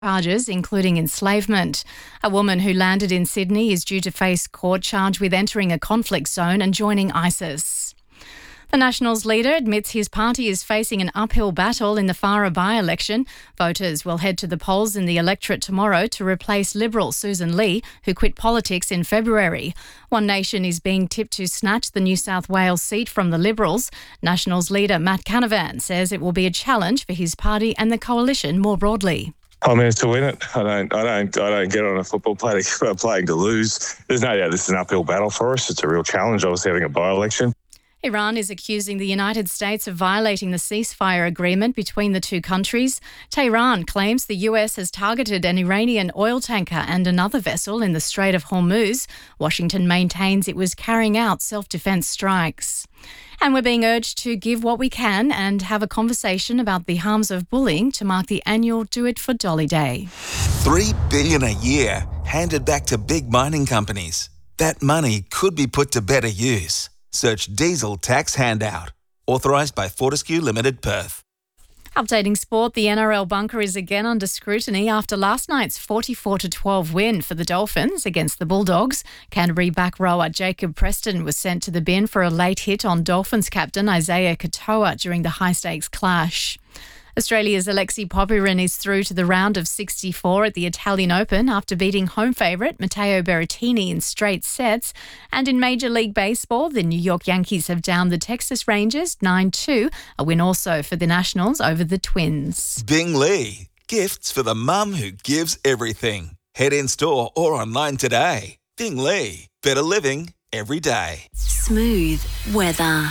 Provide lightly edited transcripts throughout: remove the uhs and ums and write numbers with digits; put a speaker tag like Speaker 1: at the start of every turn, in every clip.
Speaker 1: charges, including enslavement. A woman who landed in Sydney is due to face court charged with entering a conflict zone and joining ISIS. The Nationals leader admits his party is facing an uphill battle in the Farah by-election. Voters will head to the polls in the electorate tomorrow to replace Liberal Susan Lee, who quit politics in February. One Nation is being tipped to snatch the New South Wales seat from the Liberals. Nationals leader Matt Canavan says it will be a challenge for his party and the coalition more broadly.
Speaker 2: I mean, it's to win it. I don't get on a football playing to lose. There's no doubt this is an uphill battle for us. It's a real challenge, obviously, having a by-election.
Speaker 1: Iran is accusing the United States of violating the ceasefire agreement between the two countries. Tehran claims the US has targeted an Iranian oil tanker and another vessel in the Strait of Hormuz. Washington maintains it was carrying out self-defense strikes. And we're being urged to give what we can and have a conversation about the harms of bullying to mark the annual Do It for Dolly Day.
Speaker 3: $3 billion a year handed back to big mining companies. That money could be put to better use. Search Diesel Tax Handout. Authorised by Fortescue Limited, Perth.
Speaker 1: Updating sport, the NRL bunker is again under scrutiny after last night's 44-12 win for the Dolphins against the Bulldogs. Canterbury back rower Jacob Preston was sent to the bin for a late hit on Dolphins captain Isaiah Katoa during the high-stakes clash. Australia's Alexei Popyrin is through to the round of 64 at the Italian Open after beating home favourite Matteo Berrettini in straight sets. And in Major League Baseball, the New York Yankees have downed the Texas Rangers 9-2, a win also for the Nationals over the Twins.
Speaker 3: Bing Lee, gifts for the mum who gives everything. Head in store or online today. Bing Lee, better living every day.
Speaker 4: Smooth weather.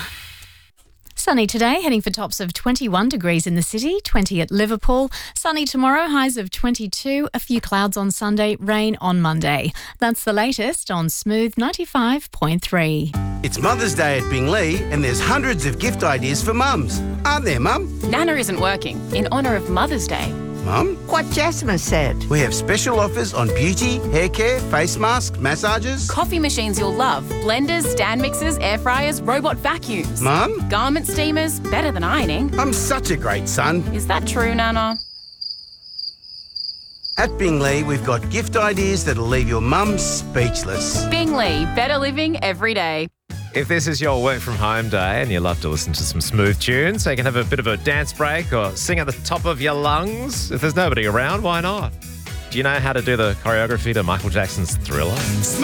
Speaker 1: Sunny today, heading for tops of 21 degrees in the city, 20 at Liverpool. Sunny tomorrow, highs of 22. A few clouds on Sunday, rain on Monday. That's the latest on Smooth 95.3.
Speaker 5: It's Mother's Day at Binglee and there's hundreds of gift ideas for mums. Aren't there, Mum?
Speaker 6: Nana isn't working in honour of Mother's Day.
Speaker 5: Mum?
Speaker 7: What Jasmine said.
Speaker 5: We have special offers on beauty, hair care, face masks, massages.
Speaker 6: Coffee machines you'll love. Blenders, stand mixers, air fryers, robot vacuums.
Speaker 5: Mum?
Speaker 6: Garment steamers, better than ironing.
Speaker 5: I'm such a great son.
Speaker 6: Is that true, Nana?
Speaker 5: At Binglee, we've got gift ideas that'll leave your mum speechless.
Speaker 6: Binglee, better living every day.
Speaker 8: If this is your work from home day and you love to listen to some smooth tunes so you can have a bit of a dance break or sing at the top of your lungs, if there's nobody around, why not? Do you know how to do the choreography to Michael Jackson's Thriller?